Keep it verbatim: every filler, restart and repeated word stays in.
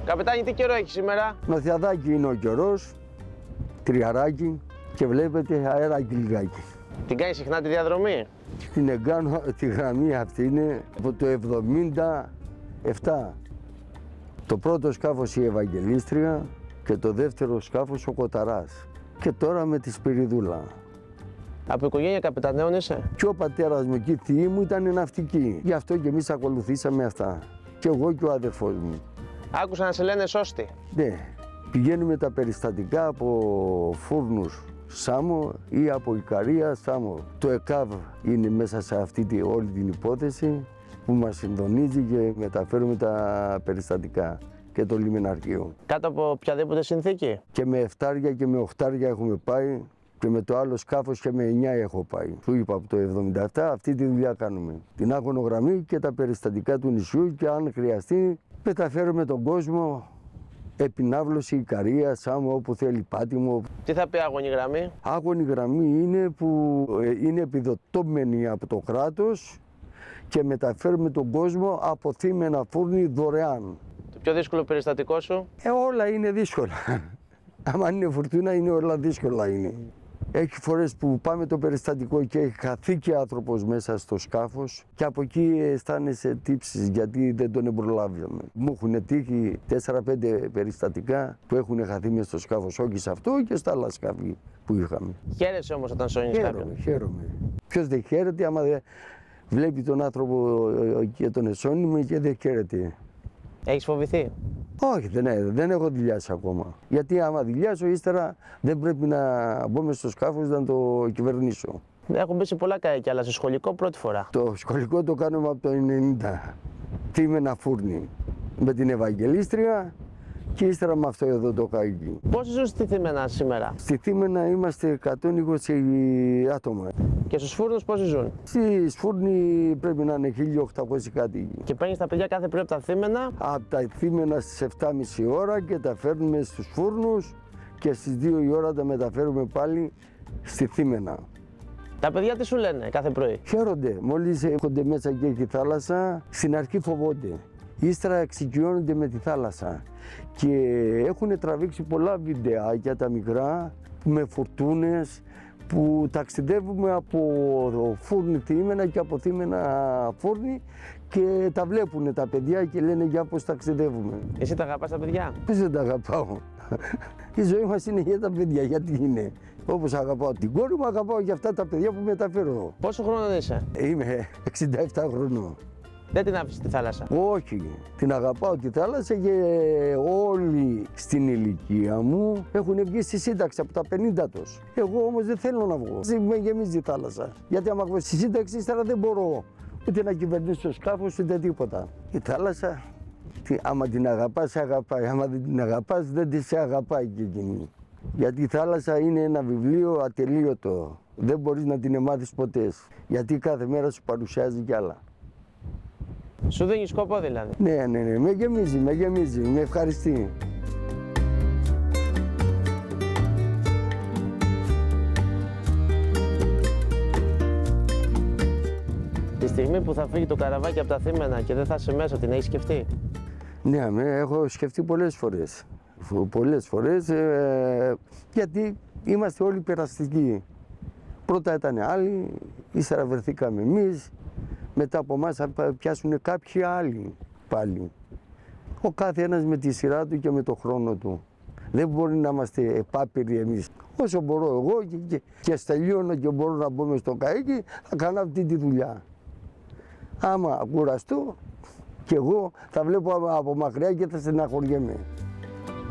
Καπετάνι, τι καιρό έχει σήμερα? Νοθιαδάκι είναι ο καιρός, τριαράκι και βλέπετε αεράκι λιγάκι. Την κάνει συχνά τη διαδρομή? Την εγκάνω, τη γραμμή αυτή είναι από το εβδομήντα επτά. Το πρώτο σκάφος η Ευαγγελίστρια και το δεύτερο σκάφος ο Κοταράς. Και τώρα με τη Σπυριδούλα. Από οικογένεια καπεταναίων είσαι? Και ο πατέρας μου και η θεία μου ήταν ναυτικοί. Γι' αυτό και εμείς ακολουθήσαμε αυτά. Και εγώ και ο αδερφός μου. Άκουσα να σε λένε σώστη. Ναι, πηγαίνουμε τα περιστατικά από φούρνους Σάμο ή από Ικαρία Σάμο. Το ΕΚΑΒ είναι μέσα σε αυτή τη, όλη την υπόθεση που μας συντονίζει και μεταφέρουμε τα περιστατικά και το λιμεναρχείο. Κάτω από οποιαδήποτε συνθήκη? Και με εφτάρια και με οχτάρια έχουμε πάει και με το άλλο σκάφος και με εννιά έχω πάει. Σου είπα από το εβδομήντα επτά αυτή τη δουλειά κάνουμε. Την άγωνογραμμή και τα περιστατικά του νησιού και αν χρειαστεί μεταφέρουμε τον κόσμο. Επινάβλωση, Ικαρία, Σάμο, όπου θέλει, Πάτιμο. Τι θα πει άγωνη γραμμή? Άγωνη γραμμή είναι που είναι επιδοτούμενη από το κράτος και μεταφέρουμε τον κόσμο από θύμενα φούρνη δωρεάν. Το πιο δύσκολο περιστατικό σου? Ε, όλα είναι δύσκολα. Άμα είναι φουρτούνα είναι όλα δύσκολα είναι. Έχει φορές που πάμε το περιστατικό και έχει χαθεί και άνθρωπος μέσα στο σκάφος και από εκεί αισθάνεσαι τύψεις γιατί δεν τον προλάβαμε. Μου έχουν τύχει τέσσερα πέντε περιστατικά που έχουν χαθεί μέσα στο σκάφος, όχι σε αυτό και στα άλλα σκάφη που είχαμε. Χαίρεσαι όμως όταν σώνεις κάποιον? Χαίρομαι, χαίρομαι. Ποιος δεν χαίρεται άμα δεν βλέπει τον άνθρωπο και τον εσώνει και δεν χαίρεται. Έχεις φοβηθεί? Όχι, δεν, δεν έχω δηλιάσει ακόμα. Γιατί άμα δηλιάσω ύστερα δεν πρέπει να μπω μες στο σκάφος να το κυβερνήσω. Έχω μπει σε πολλά καϊκιά, αλλά στο σχολικό πρώτη φορά. Το σχολικό το κάνουμε από το ενενήντα. Θύμενα φούρνη με την Ευαγγελίστρια και ύστερα με αυτό εδώ το καϊκί. Πόσοι ζουν στη Θήμενα σήμερα? Στη Θήμενα είμαστε εκατόν είκοσι άτομα. Και στους φούρνους πόσοι ζουν? Στη Σφούρνη πρέπει να είναι χίλια οκτακόσιοι κάτοικοι. Και παίρνεις τα παιδιά κάθε πρωί από τα Θήμενα? Από τα Θήμενα στις επτά και μισή ώρα και τα φέρνουμε στους φούρνους και στις δύο η ώρα τα μεταφέρουμε πάλι στη Θήμενα. Τα παιδιά τι σου λένε κάθε πρωί? Χαίρονται. Μόλις έρχονται μέσα και έχει θάλασσα, στην αρχή φοβόνται. Ύστερα εξοικειώνονται με τη θάλασσα και έχουν τραβήξει πολλά βιντεάκια τα μικρά με φουρτούνες που ταξιδεύουμε από φούρνη Θήμενα και από Θήμενα φούρνη και τα βλέπουν τα παιδιά και λένε για πώς ταξιδεύουμε. Εσύ τα αγαπάς τα παιδιά? Πώς δεν τα αγαπάω. Η ζωή μας είναι για τα παιδιά, γιατί είναι. Όπως αγαπάω την κόρη μου, αγαπάω και αυτά τα παιδιά που μεταφέρω. Πόσο χρόνο είσαι? Είμαι εξήντα επτά χρονών. Δεν την άφησες τη θάλασσα? Όχι, την αγαπάω τη θάλασσα και όλοι στην ηλικία μου έχουν βγει στη σύνταξη από τα πενήντα τους. Εγώ όμως δεν θέλω να βγω. Με γεμίζει η θάλασσα. Γιατί άμα βγω στη σύνταξη, ύστερα δεν μπορώ ούτε να κυβερνήσω το σκάφος ούτε τίποτα. Η θάλασσα, άμα την αγαπάς, σε αγαπάει. Άμα δεν την αγαπάς, δεν τη σε αγαπάει και εκείνη. Γιατί η θάλασσα είναι ένα βιβλίο ατελείωτο. Δεν μπορείς να την μάθεις ποτέ. Γιατί κάθε μέρα σου παρουσιάζει κι άλλα. Σου δίνει σκοπό δηλαδή? Ναι, ναι, ναι, με γεμίζει, με γεμίζει, με ευχαριστεί. Τη στιγμή που θα φύγει το καραβάκι από τα Θήμενα και δεν θα είσαι μέσα, την έχεις σκεφτεί? Ναι, με, έχω σκεφτεί πολλές φορές. Πολλές φορές, ε, γιατί είμαστε όλοι περαστικοί. Πρώτα ήταν άλλοι, ύστερα βρεθήκαμε εμείς. Μετά από εμάς θα πιάσουν κάποιοι άλλοι πάλι. Ο κάθε ένας με τη σειρά του και με το χρόνο του. Δεν μπορεί να είμαστε επάπειροι εμείς. Όσο μπορώ εγώ και, και, και στελειώνω και μπορώ να μπω μες στο καίκι, θα κάνω αυτή τη δουλειά. Άμα κουραστώ, και εγώ θα βλέπω από μακριά και θα στεναχωριέμαι.